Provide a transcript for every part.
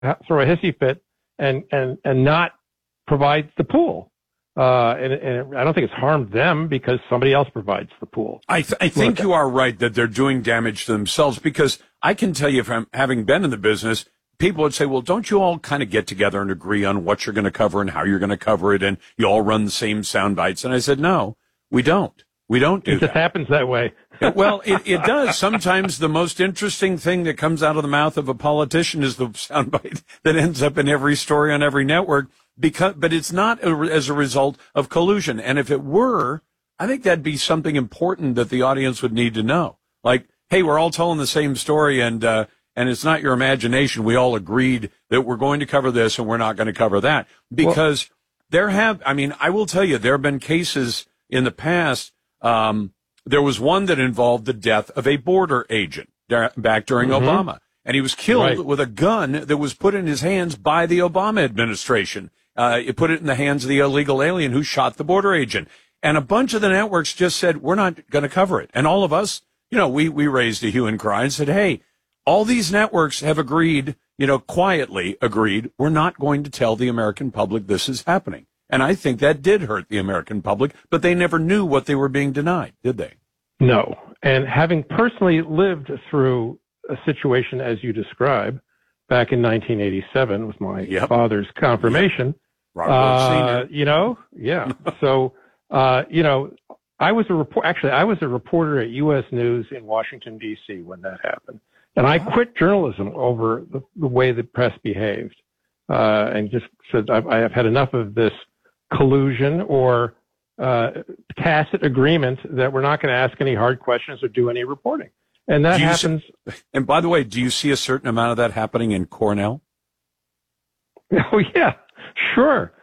throw a hissy fit and not provide the pool. And I don't think it's harmed them because somebody else provides the pool. I think you are right that they're doing damage to themselves, because I can tell you from having been in the business, people would say, well, don't you all kind of get together and agree on what you're going to cover and how you're going to cover it, and you all run the same sound bites? And I said, no, we don't. We don't do that. It just happens that way. Well, it does. Sometimes the most interesting thing that comes out of the mouth of a politician is the soundbite that ends up in every story on every network, but it's not as a result of collusion. And if it were, I think that'd be something important that the audience would need to know. Like, hey, we're all telling the same story, and it's not your imagination. We all agreed that we're going to cover this and we're not going to cover that. Because I will tell you, there have been cases in the past. There was one that involved the death of a border agent back during Obama, and he was killed with a gun that was put in his hands by the Obama administration. It put it in the hands of the illegal alien who shot the border agent. And a bunch of the networks just said, we're not going to cover it. And all of us, we raised a hue and cry and said, hey, all these networks have agreed, quietly agreed, we're not going to tell the American public this is happening. And I think that did hurt the American public, but they never knew what they were being denied, did they? No. And having personally lived through a situation as you describe back in 1987 with my father's confirmation, Robert So, I was a reporter at U.S. News in Washington, D.C. when that happened. And I quit journalism over the way the press behaved, and just said, I have had enough of this collusion or tacit agreement that we're not going to ask any hard questions or do any reporting. And that happens. And by the way, do you see a certain amount of that happening in Cornell? Oh, yeah, sure.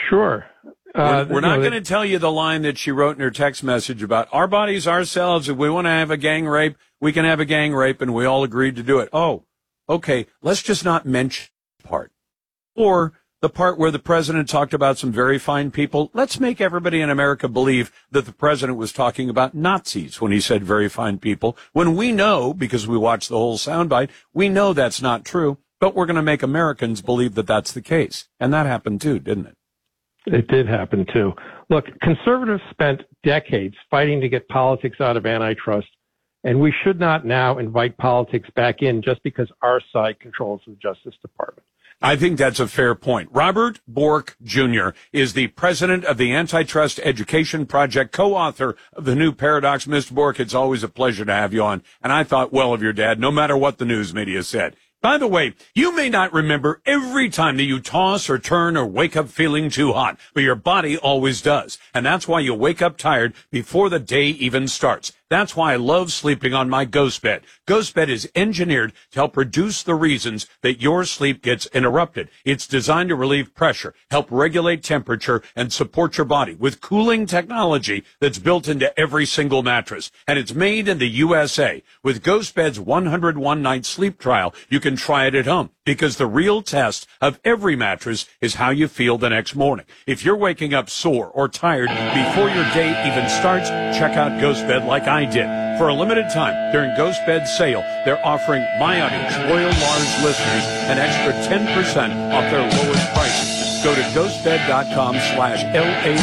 We're not going to tell you the line that she wrote in her text message about our bodies, ourselves. If we want to have a gang rape, we can have a gang rape, and we all agreed to do it. Oh, okay, let's just not mention the part. Or the part where the president talked about some very fine people. Let's make everybody in America believe that the president was talking about Nazis when he said very fine people, when we know, because we watched the whole soundbite, we know that's not true, but we're going to make Americans believe that that's the case. And that happened too, didn't it? It did happen too. Look, conservatives spent decades fighting to get politics out of antitrust, and we should not now invite politics back in just because our side controls the Justice Department. I think that's a fair point. Robert Bork Jr. is the president of the Antitrust Education Project, co-author of the new Paradox. Mr. Bork, it's always a pleasure to have you on. And I thought well of your dad, no matter what the news media said. By the way, you may not remember every time that you toss or turn or wake up feeling too hot, but your body always does. And that's why you wake up tired before the day even starts. That's why I love sleeping on my Ghost Bed. Ghost Bed is engineered to help reduce the reasons that your sleep gets interrupted. It's designed to relieve pressure, help regulate temperature, and support your body with cooling technology that's built into every single mattress. And it's made in the USA. With Ghost Bed's 101-night sleep trial, you can try it at home, because the real test of every mattress is how you feel the next morning. If you're waking up sore or tired before your day even starts, check out Ghost Bed like I did. For a limited time during Ghost Bed's sale, they're offering my audience, loyal Lars listeners, an extra 10% off their lowest prices. Go to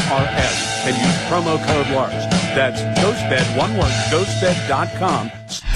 ghostbed.com/LARS and use promo code Lars. That's Ghostbed, one word, ghostbed.com